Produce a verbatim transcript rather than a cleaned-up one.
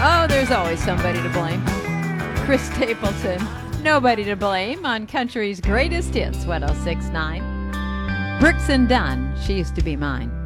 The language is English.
Oh, there's always somebody to blame. Chris Stapleton, Nobody to Blame on Country's Greatest Hits, one oh six point nine. Brooks and Dunn, She Used to Be Mine.